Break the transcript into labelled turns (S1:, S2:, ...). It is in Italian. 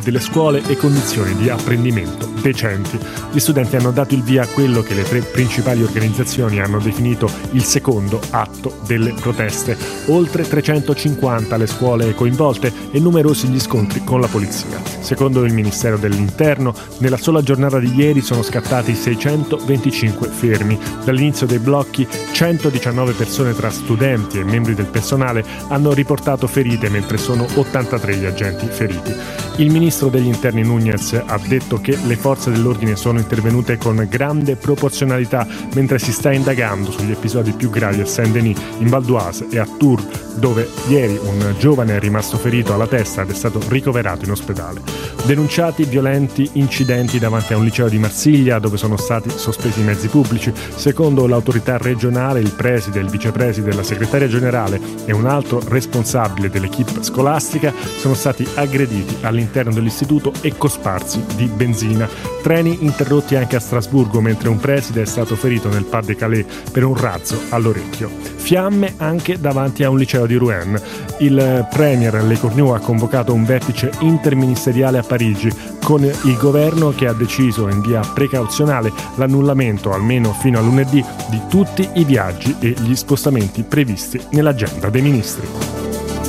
S1: delle scuole e condizioni di apprendimento decenti. Gli studenti hanno dato il via a quello che le 3 principali organizzazioni hanno definito il secondo atto delle proteste. Oltre 350 le scuole coinvolte e numerosi gli scontri con la polizia. Secondo il Ministero dell'Interno, nella sola giornata di ieri sono scattati 625 fermi. Dall'inizio dei blocchi, 119 persone tra studenti e membri del personale hanno riportato ferite, mentre sono 83 gli agenti feriti. Il ministro degli Interni Núñez ha detto che le forze dell'ordine sono intervenute con grande proporzionalità mentre si sta indagando sugli episodi più gravi a Saint-Denis, in Val d'Oise e a Tours, dove ieri un giovane è rimasto ferito alla testa ed è stato ricoverato in ospedale. Denunciati violenti incidenti davanti a un liceo di Marsiglia, dove sono stati sospesi i mezzi pubblici. Secondo l'autorità regionale, il preside, il vicepreside, la segretaria generale e un altro responsabile dell'equipe scolastica sono stati aggrediti all'interno dell'istituto e cosparsi di benzina. Treni interrotti anche a Strasburgo, mentre un preside è stato ferito nel Pas-de-Calais per un razzo all'orecchio. Fiamme anche davanti a un liceo di Rouen. Il premier Le Cornu ha convocato un vertice interministeriale a Parigi con il governo che ha deciso in via precauzionale l'annullamento, almeno fino a lunedì, di tutti i viaggi e gli spostamenti previsti nell'agenda dei ministri.